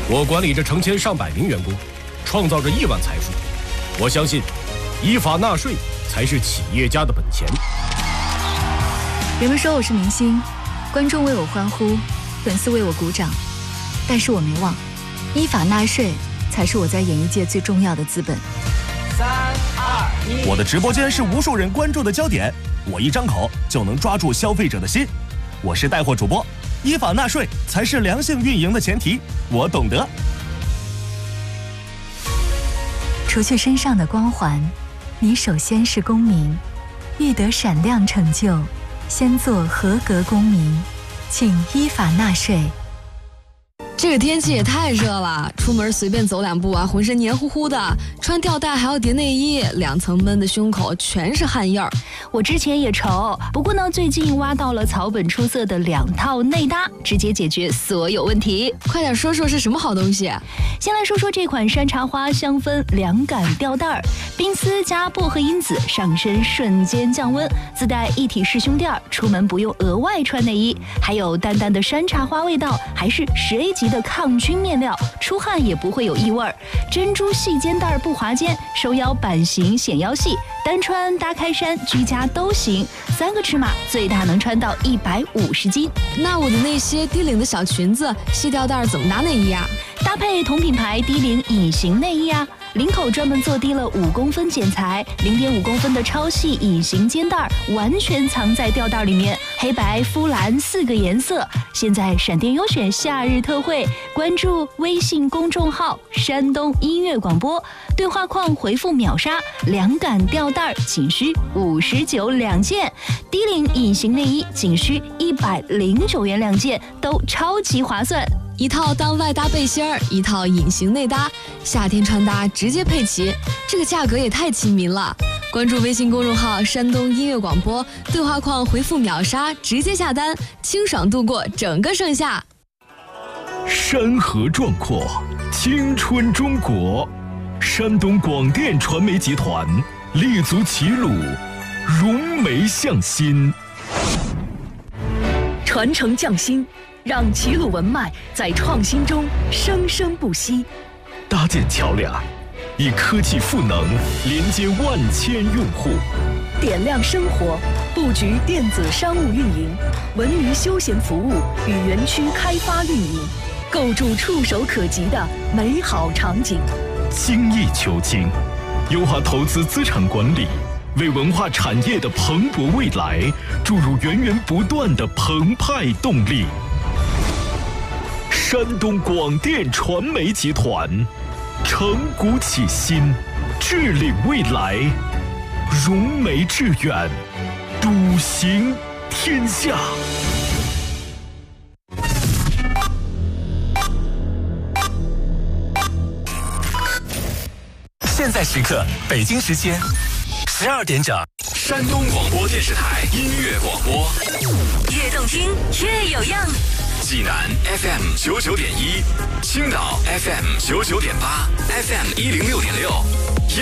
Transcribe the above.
我管理着成千上百名员工，创造着亿万财富。我相信，依法纳税才是企业家的本钱。 人们说我是明星，观众为我欢呼，粉丝为我鼓掌，但是我没忘，依法纳税才是我在演艺界最重要的资本。 3、2、1， 我的直播间是无数人关注的焦点，我一张口就能抓住消费者的心。我是带货主播，依法纳税才是良性运营的前提，我懂得。 除去身上的光环，你首先是公民，欲得闪亮成就，先做合格公民，请依法纳税。 这个天气也太热了，出门随便走两步啊，浑身黏糊糊的，穿吊带还要叠内衣，2层闷的胸口全是汗印儿。 我之前也愁，不过呢，最近挖到了草本出色的2套内搭，直接解决所有问题。 快点说说是什么好东西？ 先来说说这款山茶花香氛凉感吊带儿，冰丝加薄荷因子，上身瞬间降温，自带一体式胸垫儿，出门不用额外穿内衣，还有淡淡的山茶花味道，还是10A级的抗菌面料，出汗也不会有异味。珍珠细肩带不滑肩，收腰版型显腰细，单穿搭开衫居家都行，3个尺码最大能穿到150斤。 那我的那些低领的小裙子、细吊带怎么搭内衣啊？ 搭配同品牌低领隐形内衣啊，领口专门做低了5公分剪裁，0.5公分的超细隐形肩带，完全藏在吊带里面，黑白肤蓝4个颜色。现在闪电优选夏日特惠，关注微信公众号山东音乐广播，对话框回复秒杀凉感吊带仅需592件，低领隐形内衣仅需109元2件，都超级划算。 一套当外搭背心儿，一套隐形内搭，夏天穿搭直接配齐，这个价格也太亲民了。关注微信公众号山东音乐广播，对话框回复秒杀直接下单，清爽度过整个盛夏。 山河壮阔，青春中国，山东广电传媒集团立足齐鲁，融媒向心， 传承匠心，让齐鲁文脉在创新中生生不息。 搭建桥梁，以科技赋能连接万千用户， 点亮生活，布局电子商务运营、文娱休闲服务与园区开发运营，构筑触手可及的美好场景。 精益求精，优化投资资产管理，为文化产业的蓬勃未来注入源源不断的澎湃动力。山东广电传媒集团，承古启新，致力未来，融媒致远，笃行天下。 现在时刻，北京时间12点整，山东广播电视台音乐广播， 越动听越有样。 济南 FM 99.1，青岛 FM 99.8，FM 106.6。